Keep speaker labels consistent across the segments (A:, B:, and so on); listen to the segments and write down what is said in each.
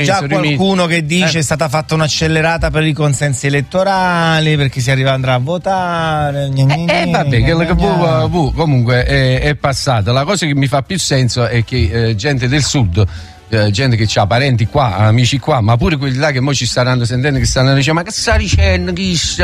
A: Già qualcuno che dice è stata fatta un'accelerata per i consensi elettorali perché si andrà a votare.
B: Vabbè, comunque è passata. La cosa che mi fa più senso è che gente del sud, gente che ha parenti qua, amici qua, ma pure quelli là che mo ci staranno sentendo, che stanno dicendo: ma che sta dicendo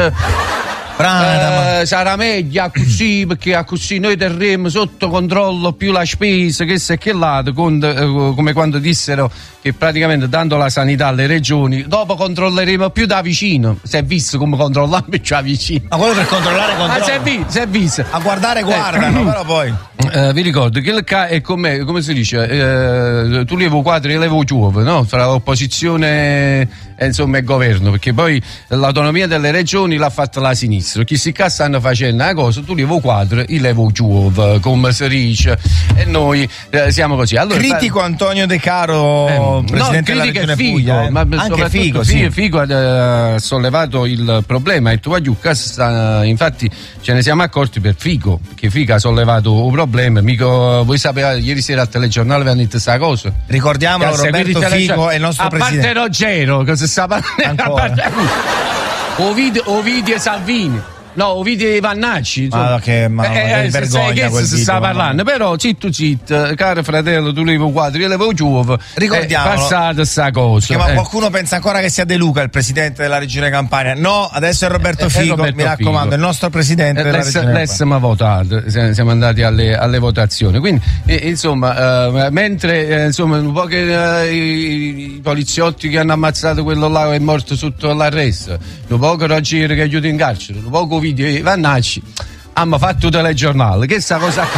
B: sarà meglio così, perché così noi terremo sotto controllo più la spesa, che se che là, come quando dissero che praticamente dando la sanità alle regioni dopo controlleremo più da vicino. Si è visto come controlliamo da vicino,
A: ma quello per controllare
B: si è visto
A: a guardare guardano, però poi
B: vi ricordo che il è come si dice, tu levo quadri e levo giove, no? Fra l'opposizione insomma e governo, perché poi l'autonomia delle regioni l'ha fatta la sinistra. Chi si stanno facendo una cosa, tu levo quadri e levo giove, come si dice, e noi siamo così. Allora,
A: critico Antonio De Caro, presidente della regione Puglia,
B: ma anche Figo ha sollevato il problema, e tu a Giucca infatti ce ne siamo accorti per Figo, perché Figo ha sollevato un problema. Voi sapete, ieri sera al telegiornale vi hanno detto questa cosa,
A: ricordiamolo, Roberto Figo è il nostro presidente.
B: A parte Roggero, cosa sta parlando? Ovidio Salvini, no, Ovidio Vannacci,
A: che vergogna quel
B: si sta parlando, però zitto, caro fratello, tu levo quadri, io levo giove,
A: ricordiamo,
B: passata sta cosa.
A: Ma qualcuno pensa ancora che sia De Luca il presidente della regione Campania? No, adesso è Roberto Figo, mi raccomando, il nostro presidente della regione Campania.
B: Siamo votato, siamo andati alle votazioni, quindi insomma mentre insomma un po' che i poliziotti che hanno ammazzato quello là è morto sotto l'arresto, un po' che Roggero che aiuta in carcere, un po' video Vannacci hanno fatto telegiornale, che sta cosa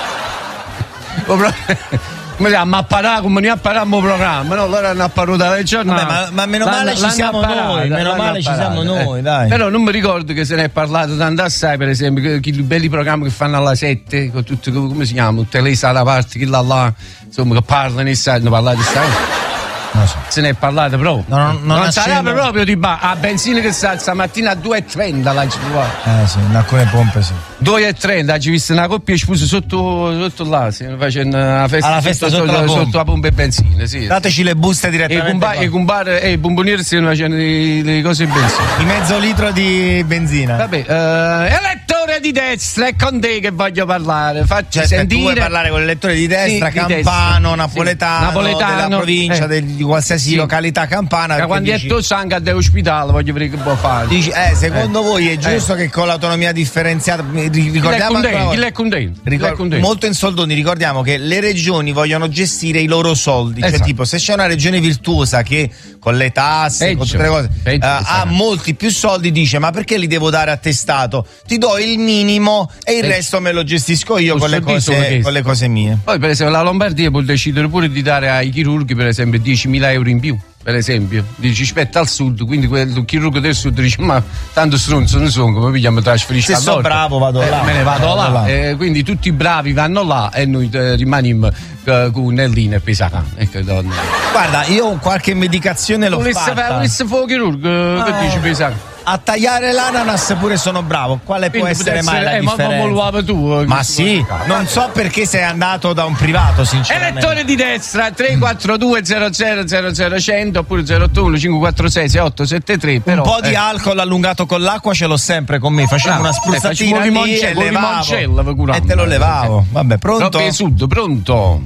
B: ma apparato come ne appariamo programma, no? Loro hanno apparato telegiornale.
A: Ma meno male ci siamo noi, dai.
B: Però non mi ricordo che se ne è parlato tanto assai, per esempio, i belli programmi che fanno alla 7 con tutti, come si chiama, tutte le sale a parte, chi là insomma, che parlano e sanno parlare di sta. Se ne è parlato proprio. Non sarebbe proprio di a benzina che sta stamattina a 2,30 la
A: sì, in alcune pompe sì.
B: 2,30, hai visto una coppia sposa sotto là, facendo una festa sotto la pompa e benzina, sì.
A: Dateci le buste direttamente.
B: E i bombonieri stanno facendo le cose benzina.
A: Di mezzo litro di benzina.
B: Vabbè, elettore di destra, è con te che voglio parlare. Facci sentire.
A: Tu vuoi parlare con l'elettore di destra, campano, napoletano, della provincia, di qualsiasi località campana.
B: Ma quando è tosse anche all'ospedale, voglio vedere che può fare.
A: Dici, secondo voi è giusto che con l'autonomia differenziata, ricordiamo
B: chi è contento?
A: Molto in soldoni, ricordiamo che le regioni vogliono gestire i loro soldi, cioè tipo se c'è una regione virtuosa che con le tasse, con tutte le cose ha molti più soldi, dice: ma perché li devo dare attestato? Ti do il minimo e il resto me lo gestisco io con le cose mie.
B: Poi per esempio la Lombardia può decidere pure di dare ai chirurghi per esempio 10.000 euro in più, per esempio, dici rispetto al sud, quindi quel chirurgo del sud dice: ma tanto stronzo non sono, come pigliamo trasferisci
A: se sono bravo vado là,
B: me ne vado là. Quindi tutti i bravi vanno là e noi rimaniamo con Nellina e Pesacà.
A: Guarda, io qualche medicazione l'ho fatta.
B: Volesse fare chirurgo, che dici Pesacà?
A: A tagliare l'ananas pure sono bravo. Quale può essere mai la differenza?
B: Ma tu,
A: ma sì, non so perché sei andato da un privato, sinceramente.
B: Elettore di destra 342 00 100 oppure 081 546 6873.
A: Un po' di alcol allungato con l'acqua ce l'ho sempre con me. Facevo una spruzzatina lì e levavo e te lo levavo. Vabbè, pronto?
B: Proprio sud, pronto?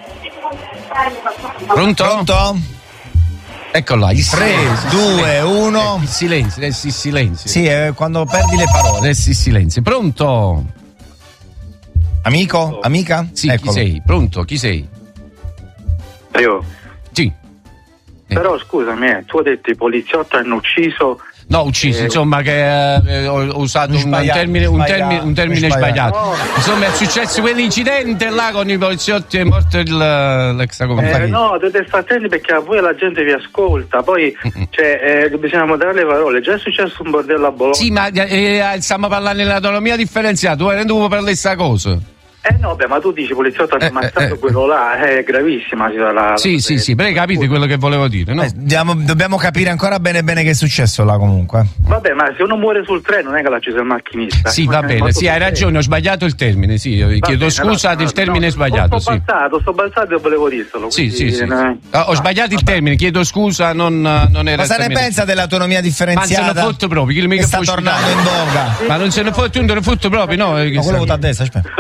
B: Ecco là,
A: 3, 2, 1.
B: Il silenzio, resti silenzio.
A: Sì, quando perdi le parole.
B: Resti silenzio. Pronto?
A: Amico? Amica?
B: Sì, eccolo. Chi sei? Pronto? Chi sei?
C: Io.
B: Sì.
C: Però scusami, tu hai detto i poliziotti hanno ucciso.
B: No, ucciso, insomma, che ho usato un termine sbagliato.
C: No.
B: Insomma, è successo quell'incidente là con i poliziotti, è morto l'extracomunitario.
C: No, dovete stare attenti perché a voi la gente vi ascolta, poi bisogna dare le parole. Già è successo un bordello a Bologna.
B: Sì, ma stiamo parlando dell'autonomia differenziata, tu non dovevo parlare di questa cosa.
C: No, beh, ma tu dici poliziotto ha ammazzato quello là, è gravissima.
B: Sì, però hai capito quello che volevo dire, no?
A: Dobbiamo capire ancora bene che è successo là comunque.
C: Vabbè, ma se uno muore sul treno non è che l'ha ucciso il macchinista.
B: Sì, va bene, sì, hai ragione, ho sbagliato il termine, sì, chiedo scusa del termine sbagliato, sì.
C: Sto balzato e volevo dirselo.
B: Sì. Ho sbagliato il termine, chiedo scusa, non era.
A: Cosa ne pensa dell'autonomia differenziata?
B: Ma se ne fotte proprio, che
A: sta tornando in voga.
B: Ma non se ne fotte, non ne fotte proprio, no?
A: Ma quello vota a destra, aspetta.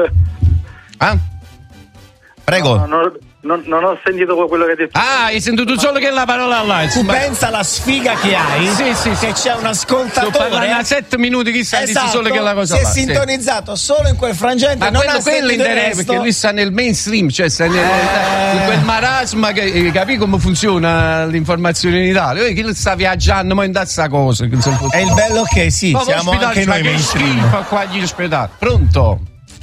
A: Prego.
C: Non ho sentito quello che hai detto.
B: Hai sentito solo che la parola là.
A: Tu pensa alla sfiga che hai?
B: Sì.
A: Che c'è un ascoltatore.
B: Da 7 minuti che sta dicendo solo che la cosa
A: là. Si è sintonizzato solo in quel frangente.
B: Ma quello interessa perché lui sta nel mainstream, cioè sta in quel marasma che capì come funziona l'informazione in Italia. Chi sta viaggiando ma in questa cosa.
A: È il bello che siamo anche noi mainstream.
B: Qua gli ospedali. Pronto,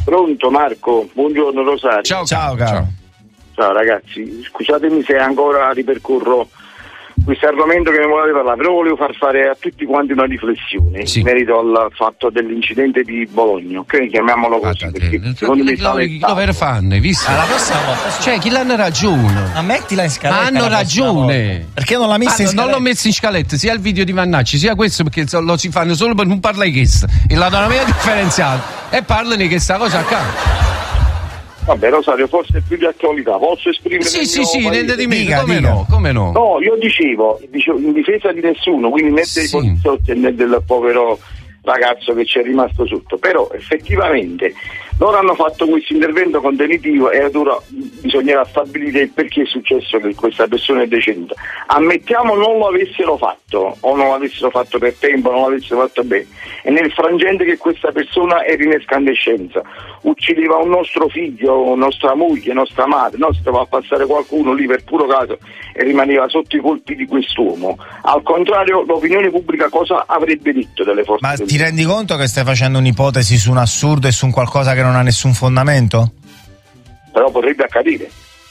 D: Marco, buongiorno Rosario.
B: Ciao caro.
D: Ciao ragazzi, scusatemi se ancora ripercorro questo argomento che mi volete parlare, però volevo far fare a tutti quanti una riflessione in merito al fatto dell'incidente di Bologna, ok? Chiamiamolo così, perché secondo me
B: dove fanno, visto?
A: La prossima volta.
B: Cioè, chi l'hanno ragione?
A: Ma mettila in scaletta.
B: Ma hanno ragione.
A: Perché non l'ha messa in scaletta?
B: Non l'ho messo in scaletta, sia il video di Vannacci, sia questo, perché lo si fanno solo per non parlare di questo. E l'autonomia differenziata. E parlano di questa cosa accanto.
D: Vabbè Rosario, forse è più di attualità, posso esprimere
B: sì, niente di meno, come no?
D: No, io dicevo in difesa di nessuno, quindi né dei poliziotti né del povero ragazzo che ci è rimasto sotto, però effettivamente loro hanno fatto questo intervento contenitivo e ora bisognerà stabilire il perché è successo che questa persona è deceduta. Ammettiamo non lo avessero fatto, o non l'avessero fatto per tempo, non l'avessero fatto bene, e nel frangente che questa persona era in escandescenza, uccideva un nostro figlio, nostra moglie, nostra madre, no? Stava a passare qualcuno lì per puro caso e rimaneva sotto i colpi di quest'uomo. Al contrario, l'opinione pubblica cosa avrebbe detto delle forze?
A: Ma ti rendi conto che stai facendo un'ipotesi su un assurdo e su un qualcosa che non ha nessun fondamento?
D: Però potrebbe accadere.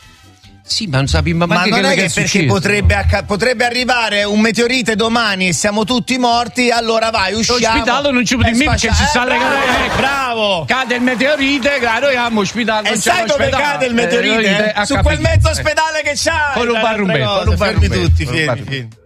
B: Sì, ma non sappiamo
A: ma non è che perché potrebbe arrivare un meteorite domani e siamo tutti morti, allora vai, usciamo.
B: L'ospedale non ci può dire che ci sta le
A: bravo!
B: Cade il meteorite, caro, io amo ospedale.
A: E sai dove cade il meteorite? Su quel mezzo ospedale che c'hai.
B: Poi non parlo tutti,
A: fermi.